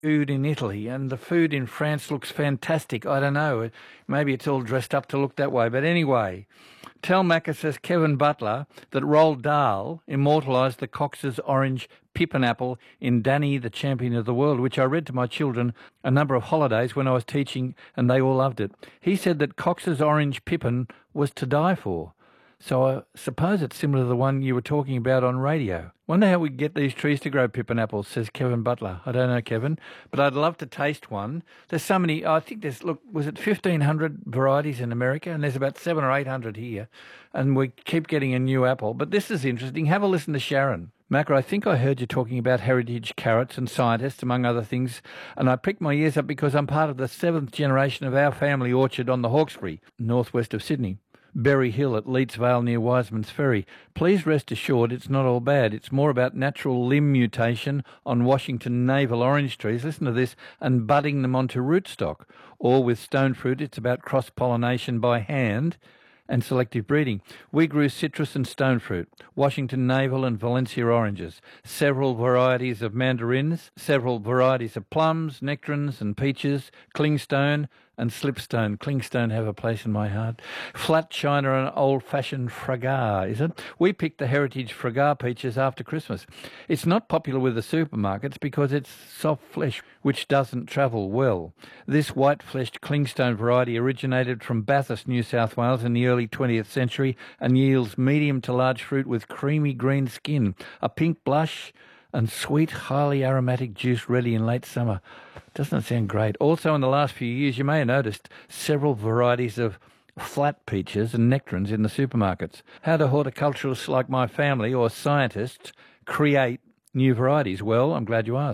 food in Italy, and the food in France looks fantastic. I don't know. Maybe it's all dressed up to look that way. But anyway, Telmacher says Kevin Butler that Roald Dahl immortalised the Cox's orange pippin apple in Danny, the Champion of the World, which I read to my children a number of holidays when I was teaching, and they all loved it. He said that Cox's orange pippin was to die for. So I suppose it's similar to the one you were talking about on radio. Wonder how we get these trees to grow pippin apples, says Kevin Butler. I don't know, Kevin, but I'd love to taste one. There's so many, I think there's, look, was it 1,500 varieties in America? And there's about 700 or 800 here. And we keep getting a new apple. But this is interesting. Have a listen to Sharon. Macca, I think I heard you talking about heritage carrots and scientists, among other things, and I pricked my ears up because I'm part of the 7th generation of our family orchard on the Hawkesbury, northwest of Sydney. Berry Hill at Leets Vale near Wiseman's Ferry. Please rest assured it's not all bad. It's more about natural limb mutation on Washington navel orange trees, listen to this, and budding them onto rootstock. Or with stone fruit, it's about cross-pollination by hand and selective breeding. We grew citrus and stone fruit, Washington navel and Valencia oranges, several varieties of mandarins, several varieties of plums, nectarines and peaches, clingstone and slipstone. Clingstone have a place in my heart. Flat china and old-fashioned fragar, is it? We picked the heritage fragar peaches after Christmas. It's not popular with the supermarkets because it's soft flesh, which doesn't travel well. This white-fleshed clingstone variety originated from Bathurst, New South Wales in the early 20th century and yields medium to large fruit with creamy green skin, a pink blush and sweet, highly aromatic juice ready in late summer. Doesn't sound great. Also, in the last few years, you may have noticed several varieties of flat peaches and nectarines in the supermarkets. How do horticulturists like my family or scientists create new varieties? Well, I'm glad you asked. ...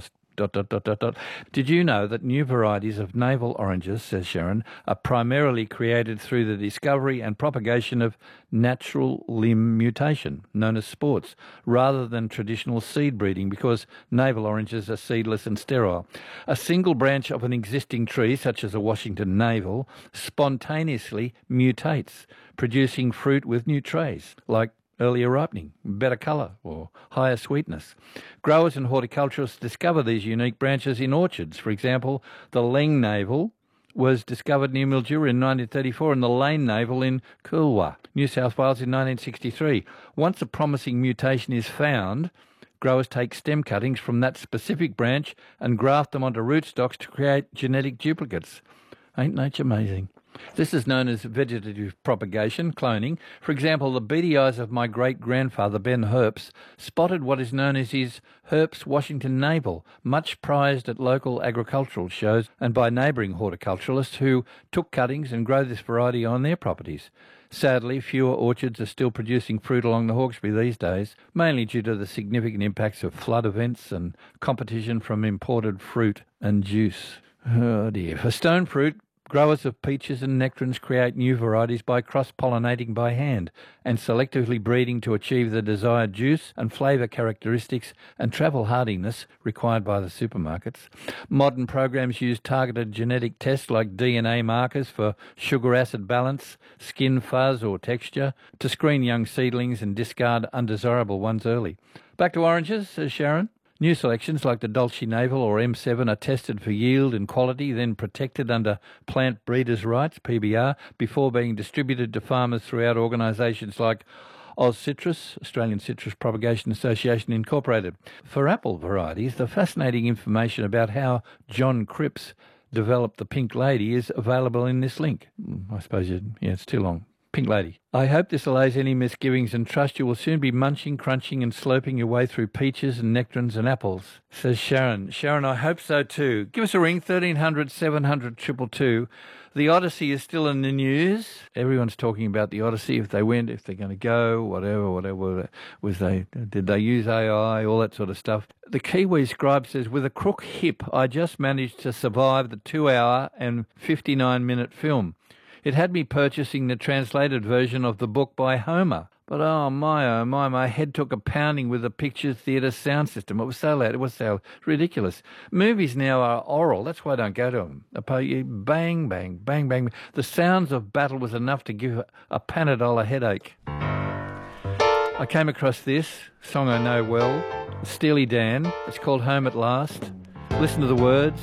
Did you know that new varieties of navel oranges, says Sharon, are primarily created through the discovery and propagation of natural limb mutation, known as sports, rather than traditional seed breeding, because navel oranges are seedless and sterile. A single branch of an existing tree, such as a Washington navel, spontaneously mutates, producing fruit with new traits, like earlier ripening, better colour or higher sweetness. Growers and horticulturists discover these unique branches in orchards. For example, the Leng navel was discovered near Mildura in 1934 and the Lane navel in Coolwa, New South Wales in 1963. Once a promising mutation is found, growers take stem cuttings from that specific branch and graft them onto rootstocks to create genetic duplicates. Ain't nature amazing? This is known as vegetative propagation, cloning. For example, the beady eyes of my great-grandfather, Ben Herbst, spotted what is known as his Herbst Washington navel, much prized at local agricultural shows and by neighbouring horticulturalists who took cuttings and grow this variety on their properties. Sadly, fewer orchards are still producing fruit along the Hawkesbury these days, mainly due to the significant impacts of flood events and competition from imported fruit and juice. Oh dear. For stone fruit, growers of peaches and nectarines create new varieties by cross-pollinating by hand and selectively breeding to achieve the desired juice and flavour characteristics and travel hardiness required by the supermarkets. Modern programs use targeted genetic tests like DNA markers for sugar acid balance, skin fuzz or texture to screen young seedlings and discard undesirable ones early. Back to oranges, says Sharon. New selections like the Dolce Navel or M7 are tested for yield and quality, then protected under plant breeders' rights, PBR, before being distributed to farmers throughout organisations like AusCitrus, Australian Citrus Propagation Association Incorporated. For apple varieties, the fascinating information about how John Cripps developed the Pink Lady is available in this link. I suppose it's too long. Pink Lady. I hope this allays any misgivings and trust you will soon be munching, crunching and slurping your way through peaches and nectarines and apples, says Sharon. Sharon, I hope so too. Give us a ring, 1300 700 222. The Odyssey is still in the news. Everyone's talking about the Odyssey, if they went, if they're going to go, whatever. Did they use AI, all that sort of stuff. The Kiwi scribe says, with a crook hip, I just managed to survive the 2-hour and 59-minute film. It had me purchasing the translated version of the book by Homer. But oh my head took a pounding with the picture theatre sound system. It was so loud, it was so ridiculous. Movies now are oral, that's why I don't go to them. Bang, bang, bang, bang. The sounds of battle was enough to give a Panadol a headache. I came across this song I know well, Steely Dan. It's called Home at Last. Listen to the words.